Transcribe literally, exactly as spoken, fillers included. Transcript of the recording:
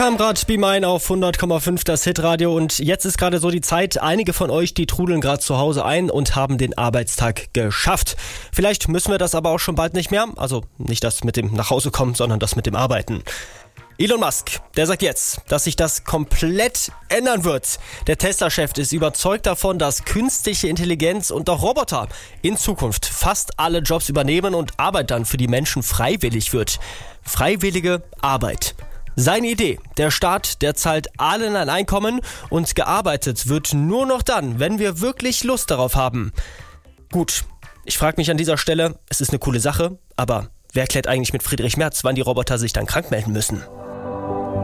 kam gerade Be Mine auf hundert Komma fünf, das Hitradio, und jetzt ist gerade so die Zeit, einige von euch, die trudeln gerade zu Hause ein und haben den Arbeitstag geschafft. Vielleicht müssen wir das aber auch schon bald nicht mehr, also nicht das mit dem nach Hause kommen, sondern das mit dem Arbeiten. Elon Musk, der sagt jetzt, dass sich das komplett ändern wird. Der Tesla-Chef ist überzeugt davon, dass künstliche Intelligenz und auch Roboter in Zukunft fast alle Jobs übernehmen und Arbeit dann für die Menschen freiwillig wird. Freiwillige Arbeit. Seine Idee, der Staat, der zahlt allen ein Einkommen und gearbeitet wird nur noch dann, wenn wir wirklich Lust darauf haben. Gut, ich frage mich an dieser Stelle, es ist eine coole Sache, aber wer klärt eigentlich mit Friedrich Merz, wann die Roboter sich dann krank melden müssen?